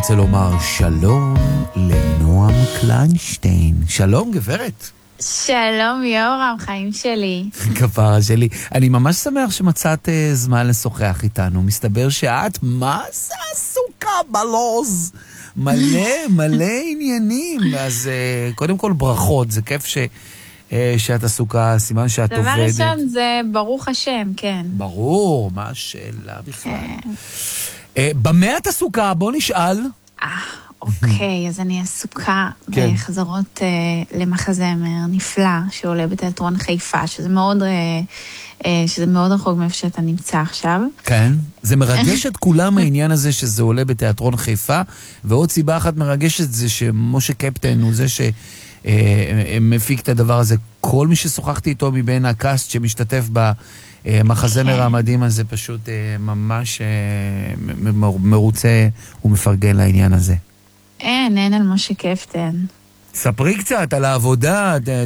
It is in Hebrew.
רוצה לומר שלום לנועם קליינשטיין. שלום גברת. שלום יורם, חיים שלי. כפרה שלי. אני ממש שמח שמצאת זמן לשוחח איתנו. מסתבר שאת מה זה עסוקה בלוז? מלא עניינים. אז קודם כל ברכות, זה כיף שאת עסוקה, סימן שאת עובדת. דבר ראשון זה ברוך השם, כן. ברור, מה השאלה בכלל. במה את עסוקה? בוא נשאל. אוקיי, אז אני עסוקה בחזרות למחזמר נפלא שעולה בתיאטרון חיפה, שזה מאוד רחוק מאיפה שאתה נמצא עכשיו. כן, זה מרגש את כולם העניין הזה שזה עולה בתיאטרון חיפה, ועוד סיבה אחת מרגשת זה שמשה קפטן הוא זה שמפיק את הדבר הזה. כל מי ששוחחתי איתו מבין הקאסט שמשתתף במחזמר המדהים הזה פשוט ממש מרוצה ומפרגן לעניין הזה. אין על משה קפטן. ספרי קצת על העבודה,